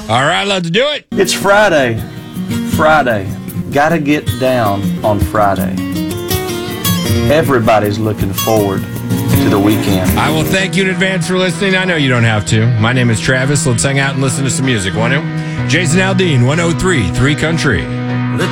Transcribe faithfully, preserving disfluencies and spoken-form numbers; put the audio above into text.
All right, let's do it. It's Friday. Friday. Gotta get down on Friday. Everybody's looking forward to the weekend. I will thank you in advance for listening. I know you don't have to. My name is Travis. Let's hang out and listen to some music, want to? Jason Aldean, one oh three, three Country.